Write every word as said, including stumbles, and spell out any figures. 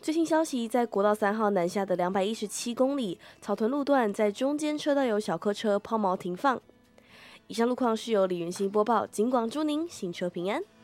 最新消息，在国道三号南下的两百一十七公里草屯路段，在中间车道有小客车抛锚停放。以上路况是由李云欣播报，警广祝您行车平安。